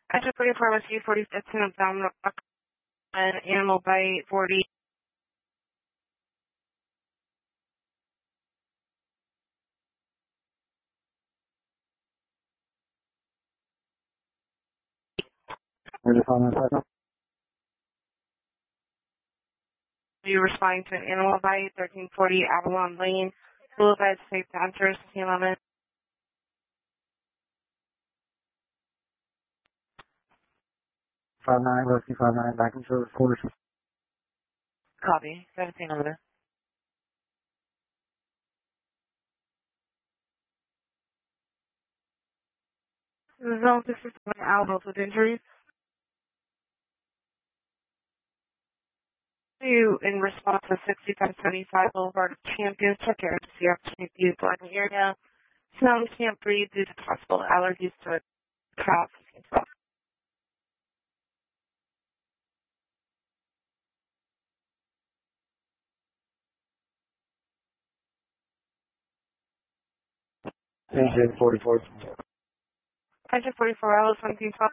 After 44 Whiskey 45th and abdominal and animal bite 40. You responding to an animal bite 1340 Avalon Lane, Boulevard, St. Panthers, Element. 59 Whiskey 59 back in service quarters. Copy. 17 over there. Result, this is an adult with injuries. You, in response to 6575 Boulevard Champions, check your CFTP blocking area. Sound can't breathe due to possible allergies to cough. Engine 44. Engine 44 hours, 1712.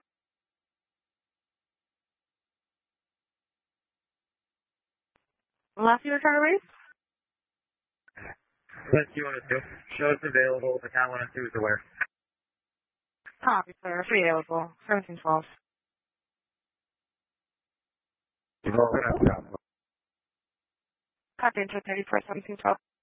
Last year recovery? Let's see what it do. Show us available, but now 102 is aware. Copy, sir. Available. 1712. Copy, Engine 34, 1712.